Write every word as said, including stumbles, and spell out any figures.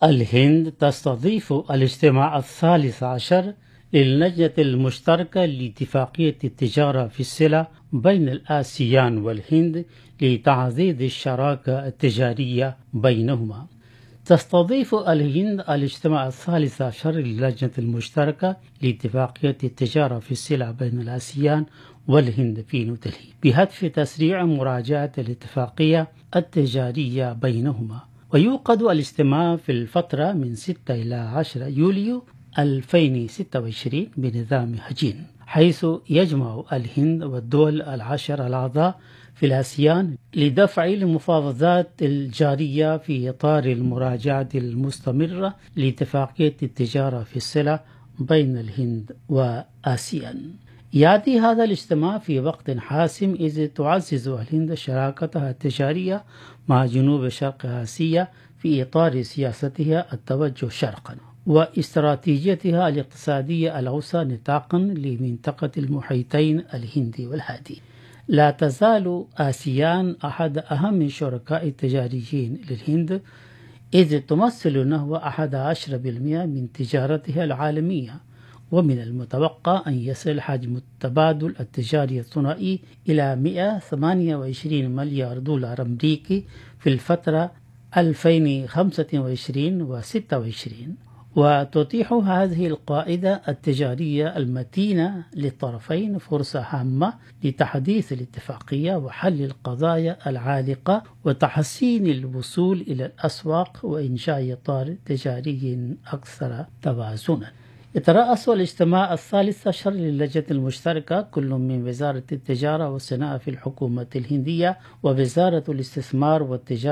الهند تستضيف الاجتماع الثالث عشر للجنة المشتركة لاتفاقية التجارة في السلع بين الآسيان والهند لتعزيز الشراكة التجارية بينهما. تستضيف الهند الاجتماع الثالث عشر للجنة المشتركة لاتفاقية التجارة في السلع بين الآسيان والهند في نيودلهي بهدف تسريع مراجعة الاتفاقية التجارية بينهما. ويوقد الاجتماع في الفترة من ستة إلى عشرة يوليو ألفين وستة وعشرين بنظام هجين، حيث يجمع الهند والدول العشر الأعضاء في الآسيان لدفع المفاوضات الجارية في إطار المراجعة المستمرة لاتفاقية التجارة في السلع بين الهند وآسيان. يأتي هذا الاجتماع في وقت حاسم، إذ تعزز الهند شراكتها التجارية مع جنوب شرق آسيا في إطار سياستها التوجه شرقا واستراتيجيتها الاقتصادية الأوسع نطاقا لمنطقة المحيطين الهندي والهادي. لا تزال آسيان أحد أهم الشركاء التجاريين للهند، إذ تمثل نحو أحد عشر بالمئة من تجارتها العالمية، ومن المتوقع أن يصل حجم التبادل التجاري الثنائي إلى مئة وثمانية وعشرين مليار دولار أمريكي في الفترة ألفين وخمسة وعشرين وستة وعشرين. وتتيح هذه القاعدة التجارية المتينة للطرفين فرصة هامة لتحديث الاتفاقية وحل القضايا العالقة وتحسين الوصول إلى الأسواق وإنشاء إطار تجاري أكثر توازنا. يترأس الاجتماع الثالث عشر للجنة المشتركة كل من وزارة التجارة والصناعة في الحكومة الهندية ووزارة الاستثمار والتجارة